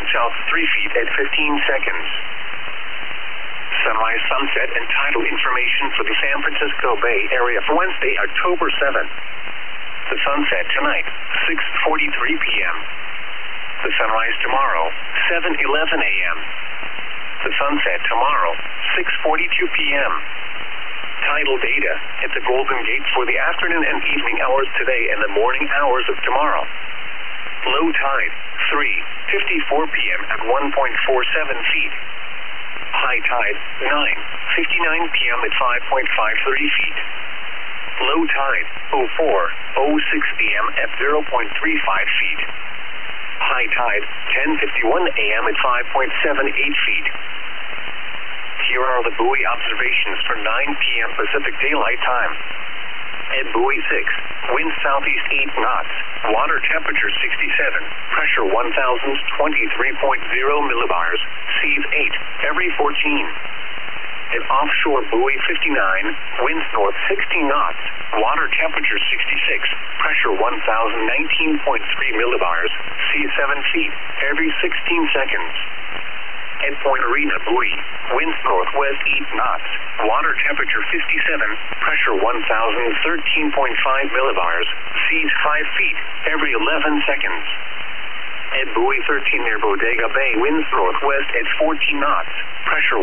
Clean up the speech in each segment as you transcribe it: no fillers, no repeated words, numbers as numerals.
south 3 feet at 15 seconds. Sunrise, sunset, and tidal information for the San Francisco Bay Area for Wednesday, October 7th. The sunset tonight, 6:43 p.m. The sunrise tomorrow, 7:11 a.m. The sunset tomorrow, 6:42 p.m. Tidal data at the Golden Gate for the afternoon and evening hours today and the morning hours of tomorrow. Low tide, 3:54 p.m. at 1.47 feet. High tide, 9:59 p.m. at 5.53 feet. Low tide, 04:06 p.m. at 0.35 feet. High tide, 10:51 a.m. at 5.78 feet. Here are the buoy observations for 9 p.m. Pacific Daylight Time. At buoy 6, wind southeast 8 knots, water temperature 67, pressure 1,023.0 millibars, seas 8, every 14. At offshore buoy 59, winds north 16 knots, water temperature 66, pressure 1,019.3 millibars, seas 7 feet, every 16 seconds. At Point Arena buoy, winds northwest 8 knots, water temperature 57, pressure 1,013.5 millibars, seas 5 feet, every 11 seconds. At buoy 13 near Bodega Bay, winds northwest at 14 knots, pressure 1,012.3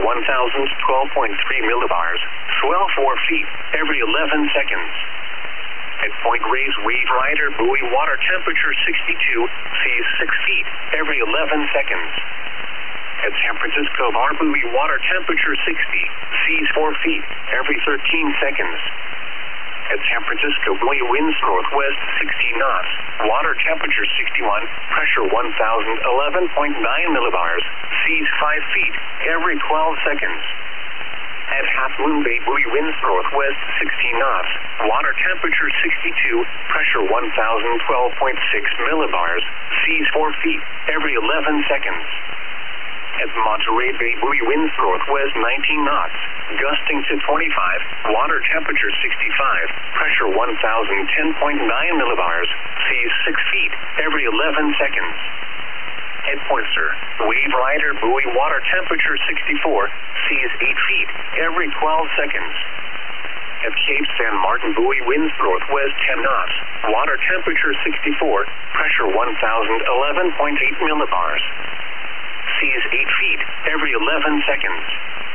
millibars, swell 4 feet, every 11 seconds. At Point Reyes Wave Rider buoy, water temperature 62, seas 6 feet, every 11 seconds. At San Francisco Bar buoy, water temperature 60, seas 4 feet, every 13 seconds. At San Francisco buoy, winds northwest 16 knots, water temperature 61, pressure 1,011.9 millibars, seas 5 feet, every 12 seconds. At Half Moon Bay buoy, winds northwest 16 knots, water temperature 62, pressure 1,012.6 millibars, seas 4 feet, every 11 seconds. At Monterey Bay buoy, winds northwest 19 knots, gusting to 25, water temperature 65, pressure 1,010.9 millibars, seas 6 feet, every 11 seconds. At Poynter, Wave Rider buoy, water temperature 64, seas 8 feet, every 12 seconds. At Cape San Martin buoy, winds northwest 10 knots, water temperature 64, pressure 1,011.8 millibars. Seas 8 feet, every 11 seconds.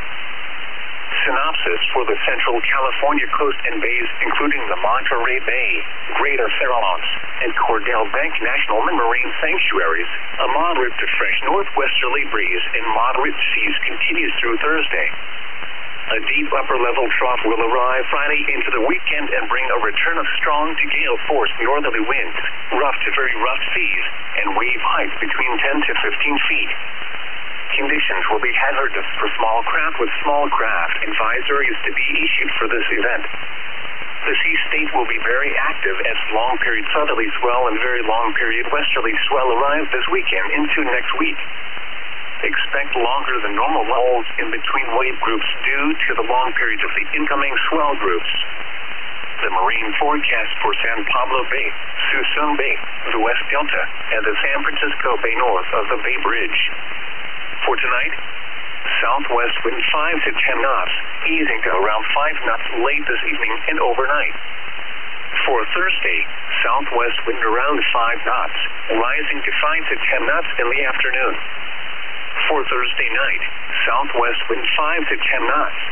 Synopsis for the Central California coast and bays, including the Monterey Bay, Greater Farallones, and Cordell Bank National Marine Sanctuaries. A moderate to fresh northwesterly breeze and moderate seas continues through Thursday. A deep upper-level trough will arrive Friday into the weekend and bring a return of strong to gale-force northerly winds, rough to very rough seas, and wave heights between 10 to 15 feet. Conditions will be hazardous for small craft with small craft. Advisory is to be issued for this event. The sea state will be very active as long-period southerly swell and very long-period westerly swell arrive this weekend into next week. Expect longer than normal lulls in between wave groups due to the long periods of the incoming swell groups. The marine forecast for San Pablo Bay, Suisun Bay, the West Delta, and the San Francisco Bay north of the Bay Bridge. For tonight, southwest wind 5 to 10 knots, easing to around 5 knots late this evening and overnight. For Thursday, southwest wind around 5 knots, rising to 5 to 10 knots in the afternoon. For Thursday night, southwest wind 5 to 10 knots.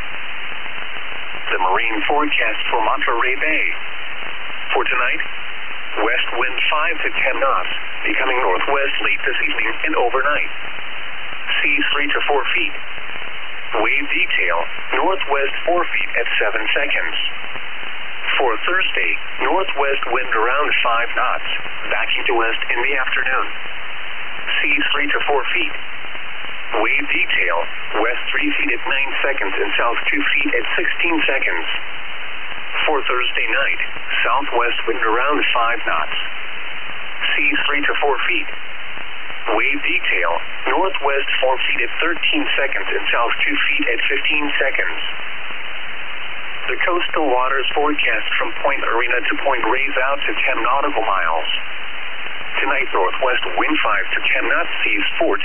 The marine forecast for Monterey Bay. For tonight, west wind 5 to 10 knots, becoming northwest late this evening and overnight. Seas 3 to 4 feet. Wave detail, northwest 4 feet at 7 seconds. For Thursday, northwest wind around 5 knots, backing to west in the afternoon. Seas 3 to 4 feet. Wave detail, west 3 feet at 9 seconds and south 2 feet at 16 seconds. For Thursday night, southwest wind around 5 knots. Seas 3 to 4 feet. Wave detail, northwest 4 feet at 13 seconds and south 2 feet at 15 seconds. The coastal waters forecast from Point Arena to Point Reyes out to 10 nautical miles. Tonight, northwest wind 5 to 10 knots, seas 4 to